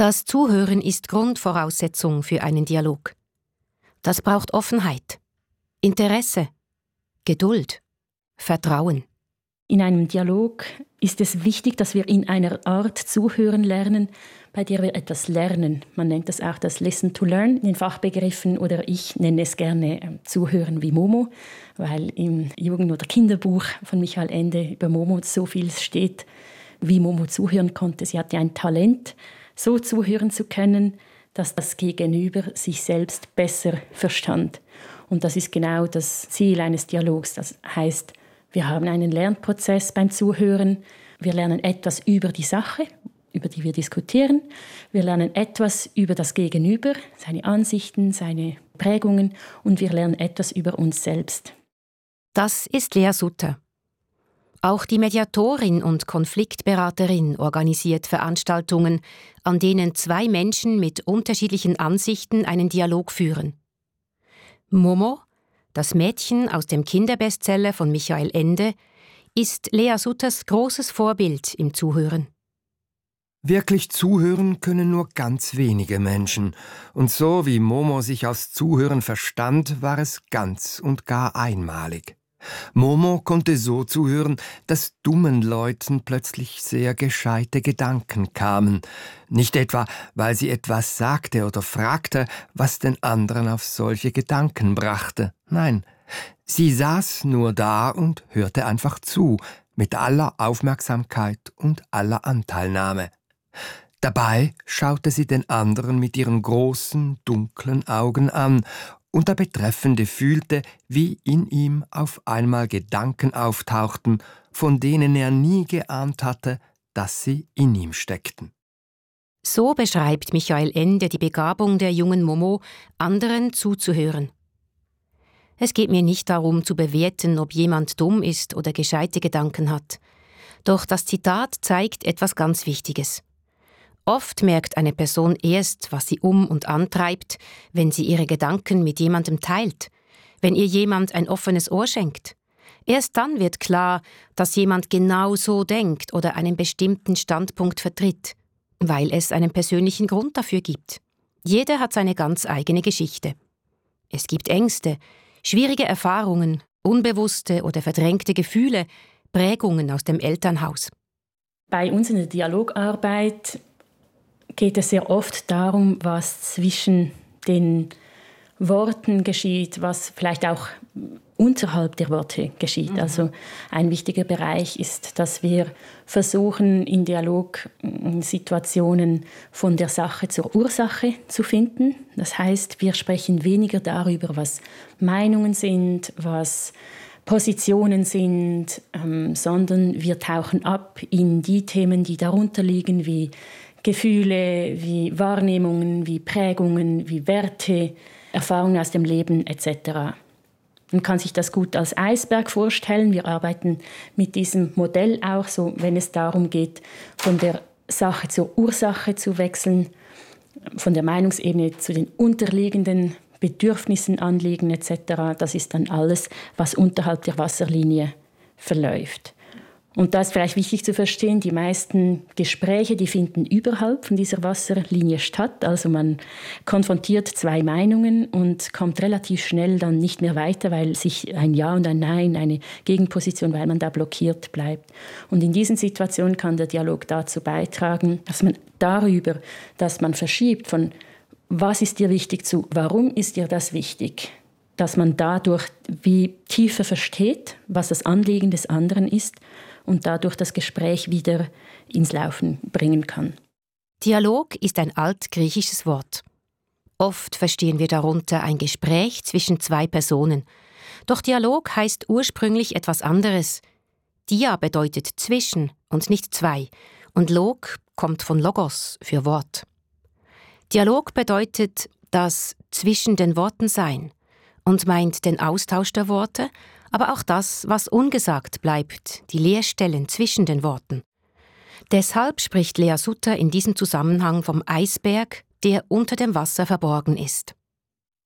Das Zuhören ist Grundvoraussetzung für einen Dialog. Das braucht Offenheit, Interesse, Geduld, Vertrauen. In einem Dialog ist es wichtig, dass wir in einer Art zuhören lernen, bei der wir etwas lernen. Man nennt das auch das Listen to Learn in den Fachbegriffen, oder ich nenne es gerne Zuhören wie Momo, weil im Jugend- oder Kinderbuch von Michael Ende über Momo so viel steht, wie Momo zuhören konnte. Sie hatte ein Talent, so zuhören zu können, dass das Gegenüber sich selbst besser verstand. Und das ist genau das Ziel eines Dialogs. Das heißt, wir haben einen Lernprozess beim Zuhören. Wir lernen etwas über die Sache, über die wir diskutieren. Wir lernen etwas über das Gegenüber, seine Ansichten, seine Prägungen, und wir lernen etwas über uns selbst. Das ist Lea Sutter. Auch die Mediatorin und Konfliktberaterin organisiert Veranstaltungen, an denen zwei Menschen mit unterschiedlichen Ansichten einen Dialog führen. Momo, das Mädchen aus dem Kinderbestseller von Michael Ende, ist Lea Sutters großes Vorbild im Zuhören. Wirklich zuhören können nur ganz wenige Menschen. Und so wie Momo sich aufs Zuhören verstand, war es ganz und gar einmalig. Momo konnte so zuhören, dass dummen Leuten plötzlich sehr gescheite Gedanken kamen. Nicht etwa, weil sie etwas sagte oder fragte, was den anderen auf solche Gedanken brachte. Nein, sie saß nur da und hörte einfach zu, mit aller Aufmerksamkeit und aller Anteilnahme. Dabei schaute sie den anderen mit ihren großen, dunklen Augen an, und der Betreffende fühlte, wie in ihm auf einmal Gedanken auftauchten, von denen er nie geahnt hatte, dass sie in ihm steckten. So beschreibt Michael Ende die Begabung der jungen Momo, anderen zuzuhören. Es geht mir nicht darum, zu bewerten, ob jemand dumm ist oder gescheite Gedanken hat. Doch das Zitat zeigt etwas ganz Wichtiges. Oft merkt eine Person erst, was sie um- und antreibt, wenn sie ihre Gedanken mit jemandem teilt, wenn ihr jemand ein offenes Ohr schenkt. Erst dann wird klar, dass jemand genau so denkt oder einen bestimmten Standpunkt vertritt, weil es einen persönlichen Grund dafür gibt. Jeder hat seine ganz eigene Geschichte. Es gibt Ängste, schwierige Erfahrungen, unbewusste oder verdrängte Gefühle, Prägungen aus dem Elternhaus. Bei uns in der Dialogarbeit geht es sehr oft darum, was zwischen den Worten geschieht, was vielleicht auch unterhalb der Worte geschieht. Also ein wichtiger Bereich ist, dass wir versuchen, in Dialogsituationen von der Sache zur Ursache zu finden. Das heißt, wir sprechen weniger darüber, was Meinungen sind, was Positionen sind, sondern wir tauchen ab in die Themen, die darunter liegen, wie Gefühle, wie Wahrnehmungen, wie Prägungen, wie Werte, Erfahrungen aus dem Leben etc. Man kann sich das gut als Eisberg vorstellen. Wir arbeiten mit diesem Modell auch so, wenn es darum geht, von der Sache zur Ursache zu wechseln, von der Meinungsebene zu den unterliegenden Bedürfnissen, Anliegen etc. Das ist dann alles, was unterhalb der Wasserlinie verläuft. Und da ist vielleicht wichtig zu verstehen, die meisten Gespräche, die finden überhalb von dieser Wasserlinie statt. Also man konfrontiert zwei Meinungen und kommt relativ schnell dann nicht mehr weiter, weil sich ein Ja und ein Nein, eine Gegenposition, weil man da blockiert bleibt. Und in diesen Situationen kann der Dialog dazu beitragen, dass man darüber, dass man verschiebt von was ist dir wichtig zu warum ist dir das wichtig, dass man dadurch wie tiefer versteht, was das Anliegen des anderen ist, und dadurch das Gespräch wieder ins Laufen bringen kann. Dialog ist ein altgriechisches Wort. Oft verstehen wir darunter ein Gespräch zwischen zwei Personen. Doch Dialog heißt ursprünglich etwas anderes. Dia bedeutet zwischen und nicht zwei, und Log kommt von Logos für Wort. Dialog bedeutet das zwischen den Worten sein und meint den Austausch der Worte, aber auch das, was ungesagt bleibt, die Leerstellen zwischen den Worten. Deshalb spricht Lea Sutter in diesem Zusammenhang vom Eisberg, der unter dem Wasser verborgen ist.